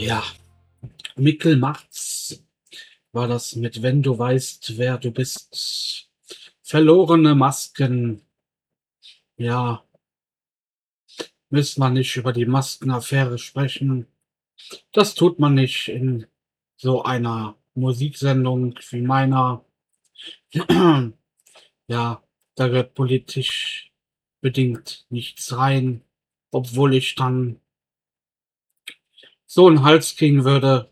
Ja, Mikkel Marx war das mit Wenn du weißt, wer du bist. Verlorene Masken. Ja, müssen wir nicht über die Maskenaffäre sprechen. Das tut man nicht in so einer Musiksendung wie meiner. Ja, da gehört politisch bedingt nichts rein, obwohl ich dann so einen Hals kriegen würde,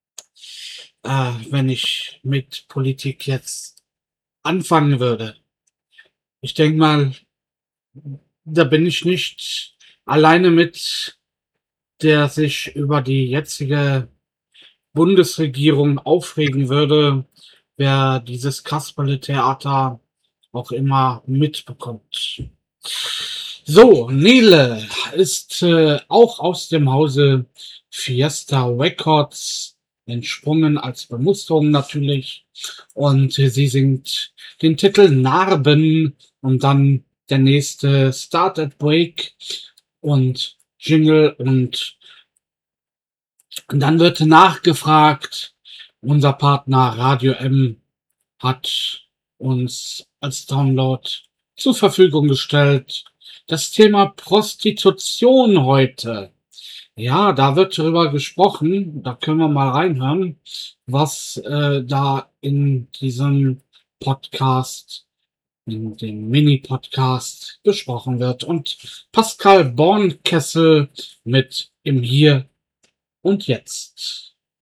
wenn ich mit Politik jetzt anfangen würde. Ich denke mal, da bin ich nicht alleine mit, der sich über die jetzige Bundesregierung aufregen würde, wer dieses Kasperle-Theater auch immer mitbekommt. So, Nele ist auch aus dem Hause Fiesta Records entsprungen, als Bemusterung natürlich. Und sie singt den Titel Narben und dann der nächste Start at Break und Jingle und dann wird nachgefragt. Unser Partner Radio M hat uns als Download zur Verfügung gestellt. Das Thema Prostitution heute. Ja, da wird drüber gesprochen. Da können wir mal reinhören, was da in diesem Podcast, in dem Mini-Podcast besprochen wird. Und Pascal Bornkessel mit Im Hier und Jetzt.